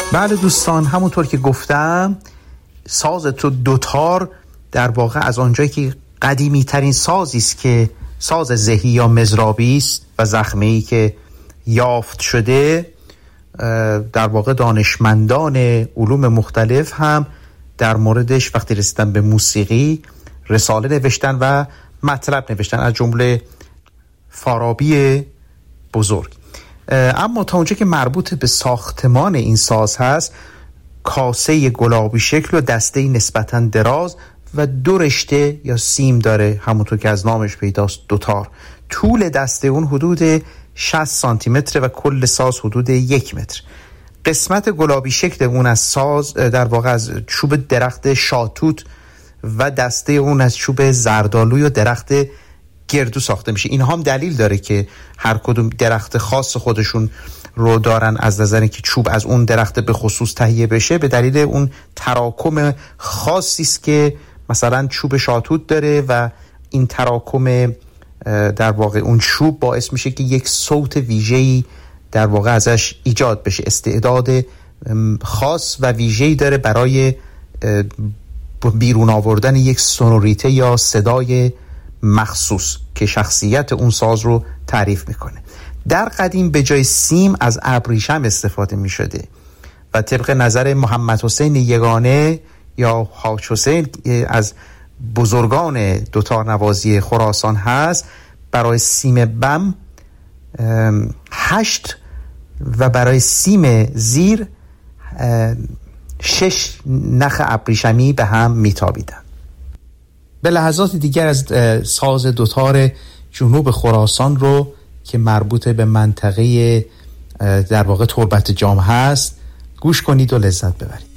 بله دوستان، همونطور که گفتم ساز دوتار در واقع از آنجایی که قدیمی ترین سازی است که ساز زهی یا مزرابی است و زخمه‌ای که یافت شده، در واقع دانشمندان علوم مختلف هم در موردش وقتی رسیدن به موسیقی رساله نوشتن و مطلب نوشتن، از جمله فارابی بزرگ. اما تا اونجا که مربوط به ساختمان این ساز هست، کاسه گلابی شکل و دسته نسبتاً دراز و 2 رشته یا سیم داره، همونطور که از نامش پیداست دوتار. طول دسته اون حدود 60 سانتی متر و کل ساز حدود 1 متر. قسمت گلابی شکل اون از ساز در واقع از چوب درخت شاتوت و دسته اون از چوب زردآلوی و درخت گردو ساخته میشه. این هم دلیل داره که هر کدوم درخت خاص خودشون رو دارن از نظر اینکه چوب از اون درخت به خصوص تهیه بشه، به دلیل اون تراکم خاصی است که مثلا چوب شاتوت داره و این تراکم در واقع اون چوب باعث میشه که یک صوت ویژه‌ای در واقع ازش ایجاد بشه. استعداد خاص و ویژه‌ای داره برای بیرون آوردن یک سونوریته یا صدای مخصوص که شخصیت اون ساز رو تعریف میکنه. در قدیم به جای سیم از ابریشم استفاده میشده و طبق نظر محمد حسین یگانه یا حاج حسین از بزرگان دوتار نوازی خراسان هست، برای سیم بم 8 و برای سیم زیر 6 نخ ابریشمی به هم میتابیدن. به لحظات دیگر از ساز دوتار جنوب خراسان رو که مربوط به منطقه در واقع تربت جام هست گوش کنید و لذت ببرید.